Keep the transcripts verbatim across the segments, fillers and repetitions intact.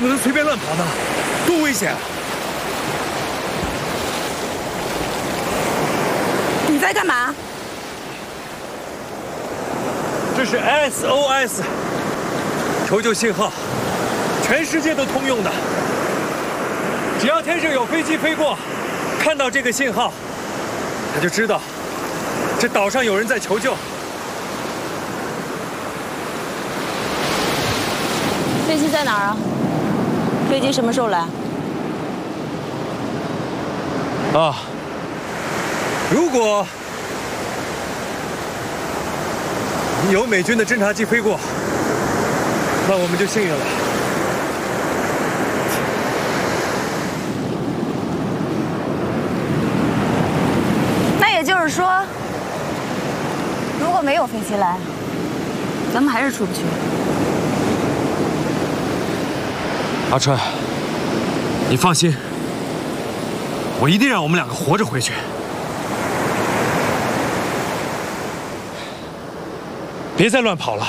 不能随便乱跑呢，多危险啊！ 你在干嘛？ 这是 S O S 求救信号，全世界都通用的。只要天上有飞机飞过，看到这个信号，他就知道这岛上有人在求救。 飞机在哪儿啊？飞机什么时候来？ 啊，如果有美军的侦察机飞过，那我们就幸运了。 那也就是说，如果没有飞机来，咱们还是出不去。 阿川，你放心，我一定让我们两个活着回去。别再乱跑了。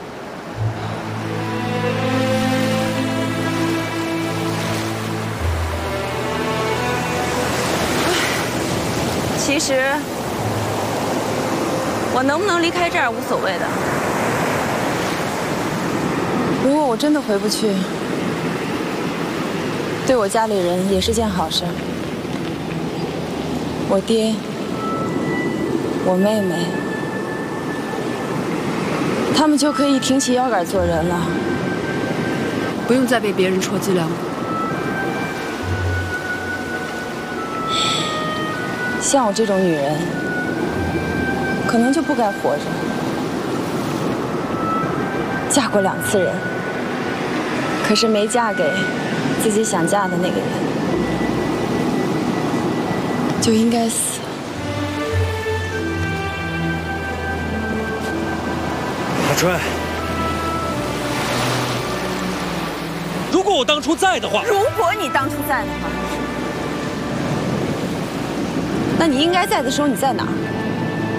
其实，我能不能离开这儿无所谓的。如果我真的回不去，对我家里人也是件好事。我爹，我妹妹，他们就可以挺起腰杆做人了， 不用再被别人戳脊梁。 像我这种女人，可能就不该活着。嫁过两次人，可是没嫁给自己想嫁的那个人，就应该死。 阿川，如果我当初在的话， 如果你当初在的话，那你应该在的时候你在哪儿？